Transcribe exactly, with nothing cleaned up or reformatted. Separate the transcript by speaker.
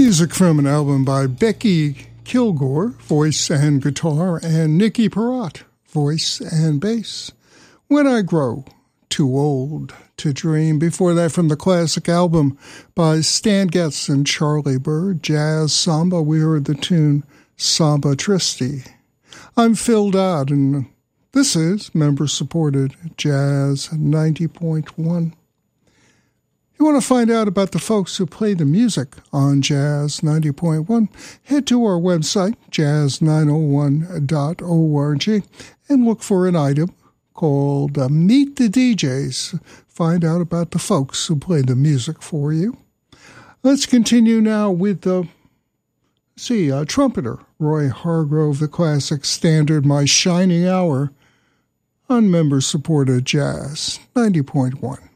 Speaker 1: Music from an album by Becky Kilgore, voice and guitar, and Nikki Perrott, voice and bass. When I Grow Too Old to Dream. Before that, from the classic album by Stan Getz and Charlie Bird, Jazz Samba, we heard the tune Samba Triste. I'm Phil Dodd, and this is member-supported Jazz ninety point one. You want to find out about the folks who play the music on Jazz ninety point one, head to our website, jazz nine oh one dot org, and look for an item called uh, Meet the D Js. Find out about the folks who play the music for you. Let's continue now with the, uh, see, uh, trumpeter Roy Hargrove, the classic standard My Shining Hour on member-supported Jazz ninety point one.